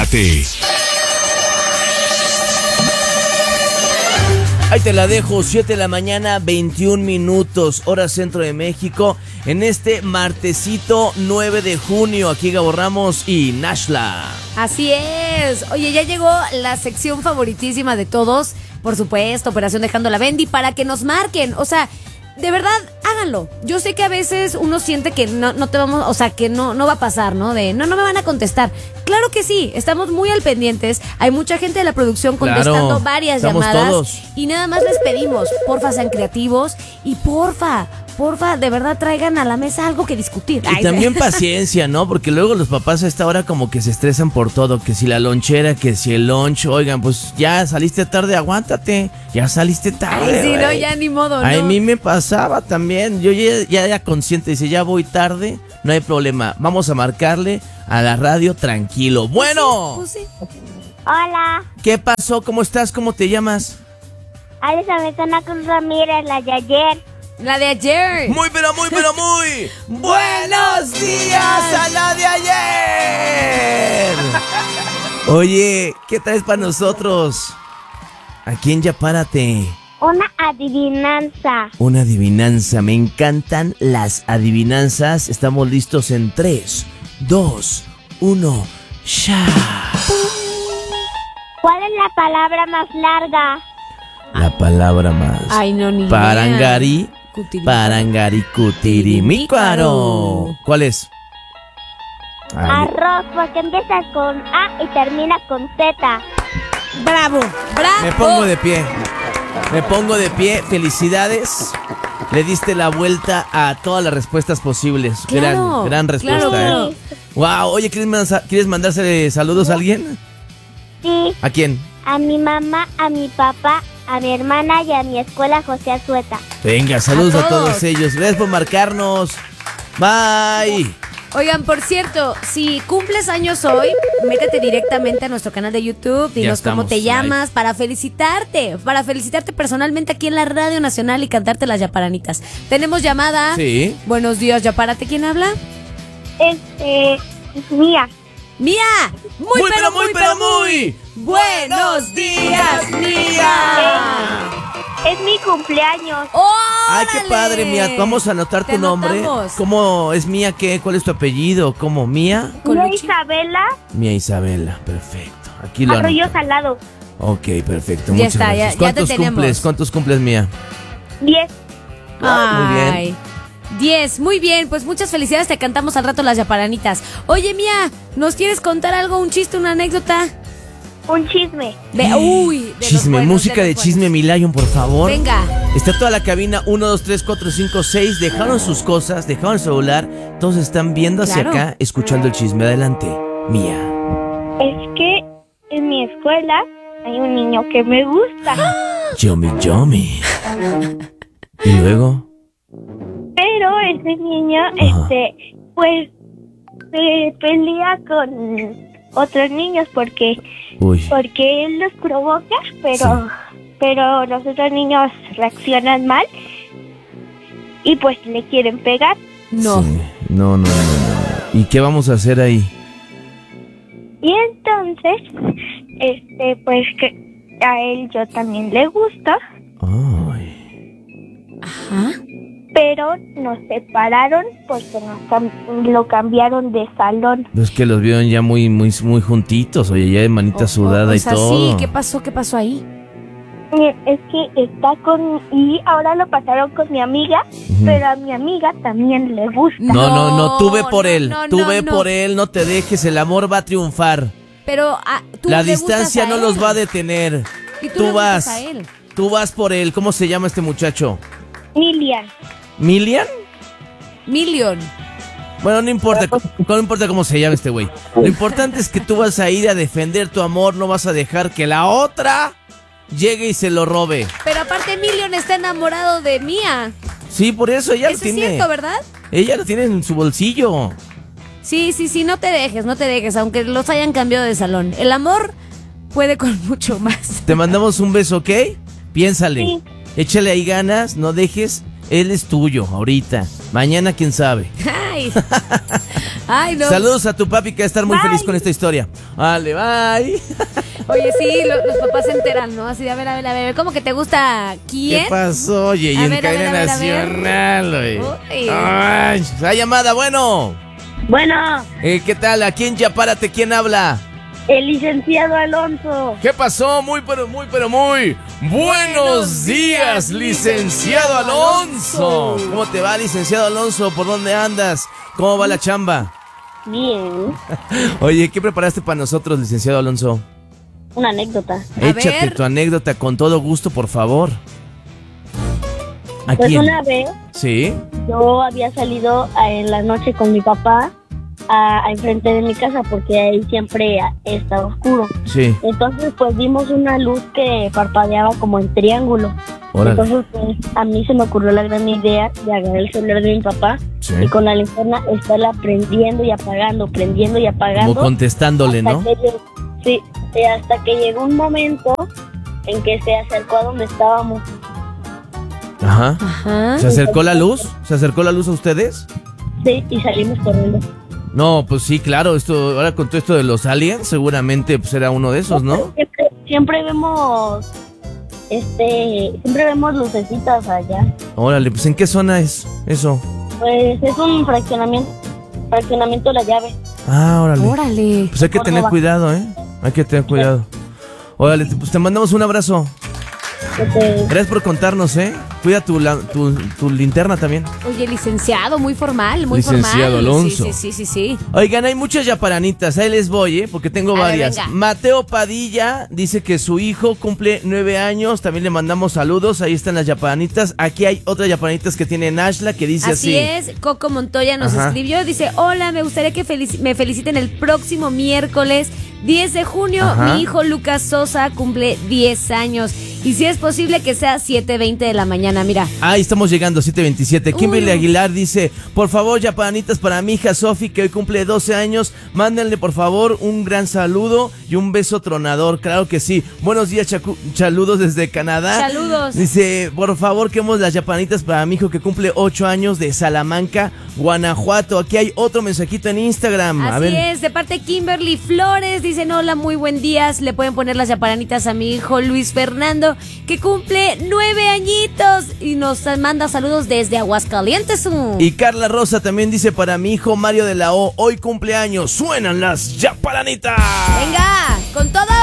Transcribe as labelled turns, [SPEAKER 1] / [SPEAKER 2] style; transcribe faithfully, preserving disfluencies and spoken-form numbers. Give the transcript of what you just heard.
[SPEAKER 1] Párate.
[SPEAKER 2] Ahí te la dejo, siete de la mañana, veintiún minutos, hora centro de México, en este martesito nueve de junio, aquí Gabo Ramos y Nashla.
[SPEAKER 3] Así es. Oye, ya llegó la sección favoritísima de todos, por supuesto, Operación Dejando la Bendy, para que nos marquen, o sea, de verdad, háganlo. Yo sé que a veces uno siente que no, no te vamos, o sea, que no, no va a pasar, ¿no? De, no, no me van a contestar. Claro que sí, estamos muy al pendientes. Hay mucha gente de la producción contestando
[SPEAKER 2] Claro,
[SPEAKER 3] varias
[SPEAKER 2] estamos
[SPEAKER 3] llamadas.
[SPEAKER 2] todos.
[SPEAKER 3] Y nada más les pedimos, porfa, sean creativos y porfa, porfa, de verdad traigan a la mesa algo que discutir.
[SPEAKER 2] Y
[SPEAKER 3] Ay,
[SPEAKER 2] también paciencia, ¿no? Porque luego los papás a esta hora como que se estresan por todo, que si la lonchera, que si el lunch, oigan, pues ya saliste tarde, aguántate, ya saliste tarde.
[SPEAKER 3] Ay, sí, no,
[SPEAKER 2] güey.
[SPEAKER 3] ya ni modo, ¿no?
[SPEAKER 2] A mí me pasaba también, yo ya, ya era consciente, dice, ya voy tarde, no hay problema, vamos a marcarle a la radio tranquilo. Bueno,
[SPEAKER 3] Pues sí.
[SPEAKER 4] Hola,
[SPEAKER 2] ¿qué pasó? ¿Cómo estás? ¿Cómo te llamas?
[SPEAKER 4] Alexa Metana con Ramírez, la de ayer.
[SPEAKER 3] La de ayer.
[SPEAKER 2] Muy, pero muy, pero muy buenos días a la de ayer. Oye, ¿qué traes para nosotros? Aquí en Ya Párate.
[SPEAKER 4] Una adivinanza.
[SPEAKER 2] Una adivinanza, me encantan las adivinanzas. Estamos listos en tres, dos, uno, ya.
[SPEAKER 4] ¿Cuál es la palabra más larga?
[SPEAKER 2] La palabra más.
[SPEAKER 3] Ay, no, ni idea.
[SPEAKER 2] Parangari,
[SPEAKER 3] Cutirimícuaro.
[SPEAKER 2] parangari, cutirimícuaro. ¿Cuál es? Ay,
[SPEAKER 4] Arroz, porque empieza con A y termina con Z.
[SPEAKER 3] Bravo, bravo.
[SPEAKER 2] me pongo de pie. Me pongo de pie. Felicidades. Le diste la vuelta a todas las respuestas posibles.
[SPEAKER 3] Claro,
[SPEAKER 2] gran, gran respuesta.
[SPEAKER 3] claro,
[SPEAKER 2] ¿eh? Wow. Oye, ¿quieres, mansa- ¿quieres mandarse saludos a alguien?
[SPEAKER 4] Sí,
[SPEAKER 2] ¿A quién?
[SPEAKER 4] a mi mamá, a mi papá, a mi hermana y a mi escuela José Azueta.
[SPEAKER 2] Venga, saludos a,
[SPEAKER 3] A
[SPEAKER 2] todos.
[SPEAKER 3] todos.
[SPEAKER 2] ellos. Gracias por marcarnos. Bye.
[SPEAKER 3] Oigan, por cierto, si cumples años hoy, métete directamente a nuestro canal de YouTube,
[SPEAKER 2] Ya
[SPEAKER 3] dinos cómo
[SPEAKER 2] estamos
[SPEAKER 3] te llamas,
[SPEAKER 2] live.
[SPEAKER 3] para felicitarte, para felicitarte personalmente aquí en la Radio Nacional y cantarte las yaparanitas. Tenemos llamada.
[SPEAKER 2] Sí.
[SPEAKER 3] Buenos días, Yapárate. ¿Quién habla?
[SPEAKER 4] Este, mía.
[SPEAKER 3] ¡Mía! Muy, pero, muy, pero muy. ¡Buenos días, Mía!
[SPEAKER 4] Es mi cumpleaños.
[SPEAKER 2] Ay, qué padre, Mía. Vamos a anotar
[SPEAKER 3] Te
[SPEAKER 2] tu nombre.
[SPEAKER 3] anotamos.
[SPEAKER 2] ¿Cómo es Mía? ¿Qué? ¿Cuál es tu apellido? ¿Cómo? ¿Mía?
[SPEAKER 3] Con
[SPEAKER 4] Yo
[SPEAKER 3] Luchi.
[SPEAKER 4] Isabela,
[SPEAKER 2] Mía Isabela. Perfecto. Aquí lo
[SPEAKER 4] Arroyo
[SPEAKER 2] anoto.
[SPEAKER 4] Salado.
[SPEAKER 2] Ok, perfecto.
[SPEAKER 3] Ya
[SPEAKER 2] Muchas
[SPEAKER 3] está, ya-
[SPEAKER 2] gracias.
[SPEAKER 3] ya te
[SPEAKER 2] ¿Cuántos
[SPEAKER 3] tenemos.
[SPEAKER 2] cumples? ¿Cuántos cumples, Mía?
[SPEAKER 4] diez.
[SPEAKER 2] Muy bien.
[SPEAKER 3] Ay, diez, muy bien, pues muchas felicidades, te cantamos al rato las yaparanitas. Oye, Mía, ¿nos quieres contar algo, un chiste, una anécdota?
[SPEAKER 4] Un chisme.
[SPEAKER 3] De, uy, de los
[SPEAKER 2] Chisme,
[SPEAKER 3] buenos,
[SPEAKER 2] música de,
[SPEAKER 3] los
[SPEAKER 2] chisme,
[SPEAKER 3] buenos.
[SPEAKER 2] Milayon, por favor.
[SPEAKER 3] Venga.
[SPEAKER 2] Está toda la cabina, uno, dos, tres, cuatro, cinco, seis. Dejaron sus cosas, dejaron el celular. Todos están viendo hacia
[SPEAKER 3] Claro.
[SPEAKER 2] acá, escuchando el chisme. Adelante, Mía.
[SPEAKER 4] Es que en mi escuela hay un niño que me gusta,
[SPEAKER 2] Yomi, yomi. Y luego.
[SPEAKER 4] pero ese niño,
[SPEAKER 2] Ajá.
[SPEAKER 4] este, pues, se pelea con otros niños porque,
[SPEAKER 2] Uy.
[SPEAKER 4] porque él los provoca, pero, pero los otros niños reaccionan mal y pues le quieren pegar.
[SPEAKER 3] No.
[SPEAKER 2] Sí. No, no, no, no. ¿Y qué vamos a hacer ahí?
[SPEAKER 4] Y entonces, este, pues que a él yo también le gusto,
[SPEAKER 2] Ay.
[SPEAKER 3] Ajá.
[SPEAKER 4] pero nos separaron porque nos cam- lo cambiaron de salón.
[SPEAKER 2] Es que los vieron ya muy, muy, muy juntitos. Oye, ya de manita
[SPEAKER 3] O-
[SPEAKER 2] sudada
[SPEAKER 3] o, o
[SPEAKER 2] y
[SPEAKER 3] sea,
[SPEAKER 2] todo.
[SPEAKER 3] sí, ¿qué pasó? ¿Qué pasó ahí?
[SPEAKER 4] Y es que está con... Y ahora lo pasaron con mi amiga,
[SPEAKER 2] Ujú.
[SPEAKER 4] pero a mi amiga también le gusta.
[SPEAKER 2] No, no, no, tú ve por
[SPEAKER 3] No,
[SPEAKER 2] él.
[SPEAKER 3] no,
[SPEAKER 2] tú
[SPEAKER 3] no,
[SPEAKER 2] ve
[SPEAKER 3] no.
[SPEAKER 2] por él, no te dejes. El amor va a triunfar.
[SPEAKER 3] Pero ah, tú
[SPEAKER 2] La
[SPEAKER 3] le gustas
[SPEAKER 2] distancia
[SPEAKER 3] a
[SPEAKER 2] no
[SPEAKER 3] él.
[SPEAKER 2] los va a detener.
[SPEAKER 3] Y tú,
[SPEAKER 2] Tú
[SPEAKER 3] le gustas
[SPEAKER 2] vas.
[SPEAKER 3] a él.
[SPEAKER 2] Tú vas por él. ¿Cómo se llama este muchacho?
[SPEAKER 4] Milian.
[SPEAKER 2] ¿Milian?
[SPEAKER 3] Million.
[SPEAKER 2] Bueno, no importa, no importa cómo se llama este güey. Lo importante es que tú vas a ir a defender tu amor, no vas a dejar que la otra llegue y se lo robe.
[SPEAKER 3] Pero aparte Million está enamorado de Mía.
[SPEAKER 2] Sí, por eso ella lo
[SPEAKER 3] Eso es
[SPEAKER 2] tiene.
[SPEAKER 3] cierto, ¿verdad?
[SPEAKER 2] Ella lo tiene en su bolsillo.
[SPEAKER 3] Sí, sí, sí, no te dejes, no te dejes, aunque los hayan cambiado de salón. El amor puede con mucho más.
[SPEAKER 2] Te mandamos un beso, ¿ok? Piénsale.
[SPEAKER 4] Sí.
[SPEAKER 2] Échale ahí ganas, no dejes. Él es tuyo ahorita. Mañana, quién sabe.
[SPEAKER 3] Ay, bye. Ay, no.
[SPEAKER 2] Saludos a tu papi que va a estar muy
[SPEAKER 3] Bye.
[SPEAKER 2] feliz con esta historia. Vale, bye.
[SPEAKER 3] Oye, sí, lo- los papás se enteran, ¿no? Así de, a ver, a ver, a ver, ¿cómo que te gusta quién?
[SPEAKER 2] ¿Qué pasó? Oye, y
[SPEAKER 3] A
[SPEAKER 2] en
[SPEAKER 3] ver, a ver,
[SPEAKER 2] cadena
[SPEAKER 3] a ver, a ver.
[SPEAKER 2] nacional, oye.
[SPEAKER 3] Uy.
[SPEAKER 2] Ay, la llamada, bueno.
[SPEAKER 4] Bueno,
[SPEAKER 2] Eh, ¿Qué tal? ¿A quién ya párate? ¿Quién habla?
[SPEAKER 4] el licenciado Alonso.
[SPEAKER 2] ¿Qué pasó? Muy, pero muy, pero muy. Buenos días, licenciado Alonso. ¿Cómo te va, licenciado Alonso? ¿Por dónde andas? ¿Cómo va la chamba?
[SPEAKER 4] Bien,
[SPEAKER 2] Oye, ¿qué preparaste para nosotros, licenciado Alonso?
[SPEAKER 4] una anécdota.
[SPEAKER 3] A
[SPEAKER 2] Échate
[SPEAKER 3] ver.
[SPEAKER 2] tu anécdota con todo gusto, por favor. ¿A
[SPEAKER 4] Pues
[SPEAKER 2] quién?
[SPEAKER 4] una vez
[SPEAKER 2] ¿Sí?
[SPEAKER 4] yo había salido a- en la noche con mi papá a, a enfrente de mi casa porque ahí siempre está oscuro.
[SPEAKER 2] Sí.
[SPEAKER 4] Entonces pues vimos una luz que parpadeaba como en triángulo.
[SPEAKER 2] Órale.
[SPEAKER 4] Entonces pues a mí se me ocurrió la gran idea de agarrar el celular de mi papá
[SPEAKER 2] Sí.
[SPEAKER 4] y con la linterna estarla prendiendo y apagando, prendiendo y
[SPEAKER 2] Como
[SPEAKER 4] apagando.
[SPEAKER 2] contestándole,
[SPEAKER 4] hasta
[SPEAKER 2] ¿no?
[SPEAKER 4] que llegó- sí, y hasta que llegó un momento en que se acercó a donde estábamos.
[SPEAKER 2] Ajá.
[SPEAKER 3] Ajá.
[SPEAKER 2] ¿Se acercó la luz? ¿Se acercó la luz a ustedes?
[SPEAKER 4] Sí, y salimos corriendo.
[SPEAKER 2] No, pues sí, claro, esto, ahora con todo esto de los aliens, seguramente pues era uno de esos, ¿no?
[SPEAKER 4] Siempre, siempre vemos, este, siempre vemos lucecitas allá.
[SPEAKER 2] Órale, pues ¿en qué zona es eso?
[SPEAKER 4] Pues es un fraccionamiento, fraccionamiento La Llave.
[SPEAKER 2] Ah, órale.
[SPEAKER 3] Órale.
[SPEAKER 2] Pues hay que tener cuidado, ¿eh? Hay que tener cuidado. Órale, pues te mandamos un abrazo.
[SPEAKER 4] Este,
[SPEAKER 2] Gracias por contarnos, ¿eh? Cuida tu, la- tu, tu linterna también.
[SPEAKER 3] Oye, licenciado, muy formal, muy
[SPEAKER 2] Licenciado
[SPEAKER 3] formal.
[SPEAKER 2] Alonso.
[SPEAKER 3] Sí, sí, sí, sí, sí.
[SPEAKER 2] Oigan, hay muchas yaparanitas, ahí les voy, ¿eh? Porque tengo
[SPEAKER 3] A ver,
[SPEAKER 2] varias.
[SPEAKER 3] venga.
[SPEAKER 2] Mateo Padilla dice que su hijo cumple nueve años, también le mandamos saludos, ahí están las yaparanitas. Aquí hay otras yaparanitas que tiene Nashla que dice
[SPEAKER 3] Así
[SPEAKER 2] así.
[SPEAKER 3] es, Coco Montoya nos
[SPEAKER 2] Ajá.
[SPEAKER 3] escribió, dice, hola, me gustaría que felici- me feliciten el próximo miércoles diez de junio,
[SPEAKER 2] Ajá.
[SPEAKER 3] mi hijo Lucas Sosa cumple diez años, y si es posible que sea siete veinte de la mañana, mira.
[SPEAKER 2] Ahí estamos llegando, siete veintisiete. Kimberly
[SPEAKER 3] Uy.
[SPEAKER 2] Aguilar dice, por favor, yaparanitas para mi hija Sofi, que hoy cumple doce años. Mándenle, por favor, un gran saludo y un beso tronador. Claro que sí. Buenos días, chacu- chaludos desde Canadá.
[SPEAKER 3] Saludos.
[SPEAKER 2] Dice, por favor, quemos las yaparanitas para mi hijo que cumple ocho años de Salamanca, Guanajuato. Aquí hay otro mensajito en Instagram. A
[SPEAKER 3] Así
[SPEAKER 2] ver.
[SPEAKER 3] es, de parte de Kimberly Flores, dicen hola, muy buen día, le pueden poner las yaparanitas a mi hijo Luis Fernando, que cumple nueve añitos, y nos manda saludos desde Aguascalientes.
[SPEAKER 2] Y Carla Rosa también dice, para mi hijo Mario de la O, hoy cumpleaños. Suenan las yaparanitas.
[SPEAKER 3] Venga, con todo.